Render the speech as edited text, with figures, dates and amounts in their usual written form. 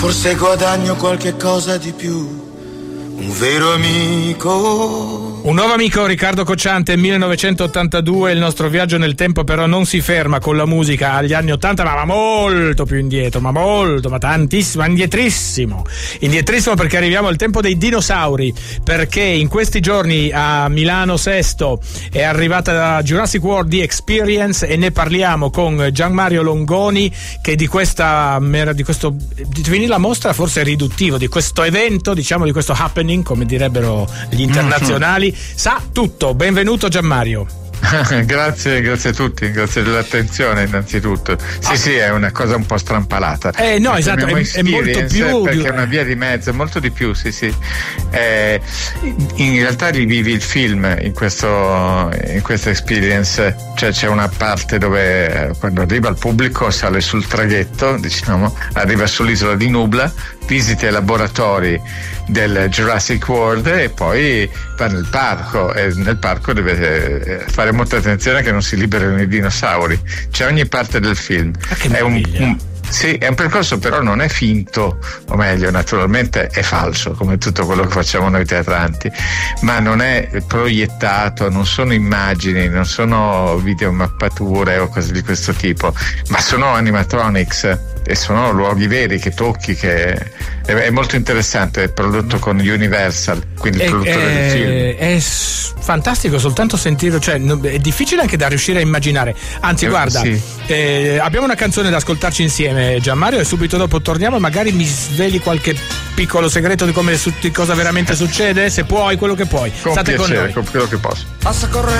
forse guadagno qualche cosa di più, un vero amico. Un nuovo amico, Riccardo Cocciante, 1982, il nostro viaggio nel tempo però non si ferma con la musica agli anni 80, ma molto più indietro, ma tantissimo, indietrissimo perché arriviamo al tempo dei dinosauri, perché in questi giorni a Milano Sesto è arrivata la Jurassic World The Experience e ne parliamo con Gianmario Longoni, che di questo definire la mostra forse è riduttivo, di questo evento, diciamo di questo happening, come direbbero gli internazionali, sa tutto. Benvenuto Gianmario. Grazie a tutti, grazie dell'attenzione innanzitutto. Sì, è una cosa un po' strampalata. No, esatto, è molto più, perché è una via di mezzo, molto di più, sì. In realtà rivivi il film in questa experience, cioè c'è una parte dove quando arriva il pubblico sale sul traghetto, diciamo, arriva sull'isola di Nubla, visita i laboratori del Jurassic World e poi va nel parco, e nel parco deve fare molta attenzione che non si liberino i dinosauri. C'è ogni parte del film. Sì, è un percorso, però non è finto, o meglio, naturalmente è falso, come tutto quello che facciamo noi teatranti, ma non è proiettato, non sono immagini, non sono videomappature o cose di questo tipo, ma sono animatronics e sono luoghi veri che tocchi, che è molto interessante, è prodotto con Universal, quindi il produttore del film. È fantastico soltanto sentirlo, cioè è difficile anche da riuscire a immaginare, anzi guarda, sì. Abbiamo una canzone da ascoltarci insieme, Gianmario, e subito dopo torniamo e magari mi sveli qualche piccolo segreto di cosa veramente succede, se puoi, quello che puoi. Con State piacere, con noi, con quello che posso. Passa correndo